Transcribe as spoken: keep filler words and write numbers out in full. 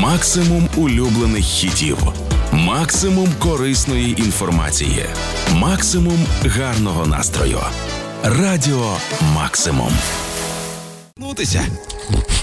Максимум улюблених хітів. Максимум корисної інформації. Максимум гарного настрою. Радіо Максимум. Нутися.